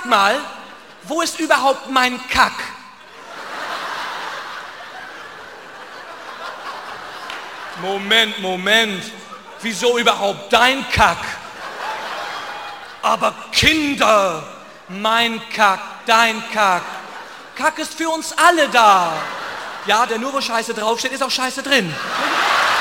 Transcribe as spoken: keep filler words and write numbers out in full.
sag mal, wo ist überhaupt mein Kack? Moment, Moment, wieso überhaupt dein Kack? Aber Kinder, mein Kack, dein Kack. Kack ist für uns alle da. Ja, der nur wo Scheiße draufsteht, ist auch Scheiße drin.